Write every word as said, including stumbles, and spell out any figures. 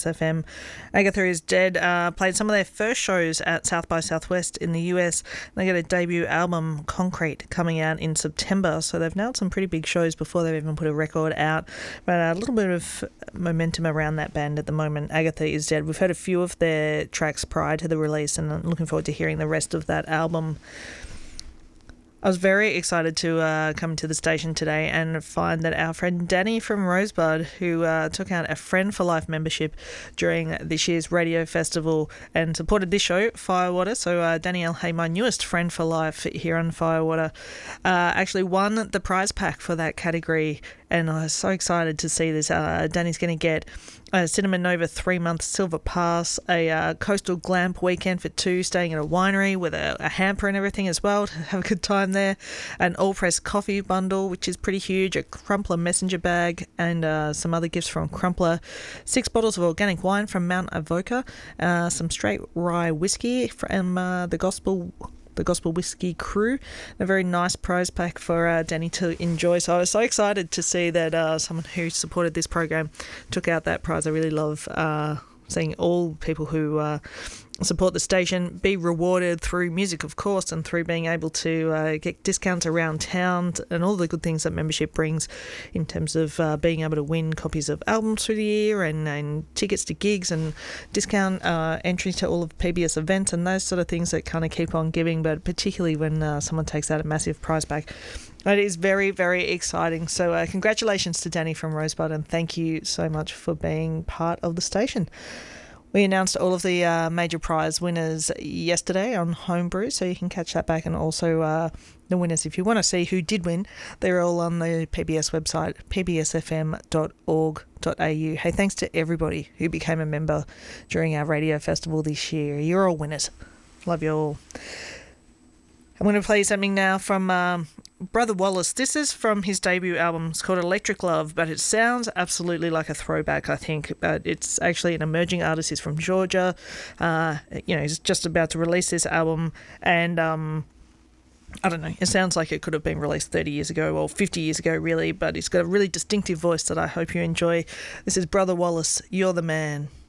S F M. Agatha is Dead uh, played some of their first shows at South by Southwest in the U S. They got a debut album, Concrete, coming out in September, so they've nailed some pretty big shows before they've even put a record out. But a little bit of momentum around that band at the moment. Agatha is Dead. We've heard a few of their tracks prior to the release, and I'm looking forward to hearing the rest of that album. I was very excited to uh, come to the station today and find that our friend Danny from Rosebud, who uh, took out a Friend for Life membership during this year's radio festival and supported this show, Firewater. So uh, Danny L. Hay, my newest Friend for Life here on Firewater, uh, actually won the prize pack for that category, and I was so excited to see this. Uh, Danny's going to get a Cinnamon Nova three-month silver pass, a uh, coastal glamp weekend for two, staying at a winery with a, a hamper and everything as well to have a good time there, an all-press coffee bundle, which is pretty huge, a Crumpler messenger bag, and uh, some other gifts from Crumpler, six bottles of organic wine from Mount Avoca, uh, some straight rye whiskey from uh, the Gospel the Gospel Whiskey Crew, a very nice prize pack for uh, Danny to enjoy. So I was so excited to see that uh, someone who supported this program took out that prize. I really love uh, seeing all people who uh, support the station be rewarded through music, of course, and through being able to uh, get discounts around town and all the good things that membership brings in terms of uh, being able to win copies of albums through the year and, and tickets to gigs and discount uh, entry to all of P B S events and those sort of things that kind of keep on giving, but particularly when uh, someone takes out a massive prize back. It is very, very exciting. So uh, congratulations to Danny from Rosebud, and thank you so much for being part of the station. We announced all of the uh, major prize winners yesterday on Homebrew, so you can catch that back, and also uh, the winners, if you want to see who did win, they're all on the P B S website, p b s f m dot org dot a u. Hey, thanks to everybody who became a member during our radio festival this year. You're all winners. Love you all. I'm going to play something now from um, Brother Wallace. This is from his debut album. It's called Electric Love, but it sounds absolutely like a throwback, I think. But it's actually an emerging artist. He's from Georgia. Uh, you know, he's just about to release this album, and um, I don't know, it sounds like it could have been released thirty years ago or fifty years ago, really, but it's got a really distinctive voice that I hope you enjoy. This is Brother Wallace, You're the Man.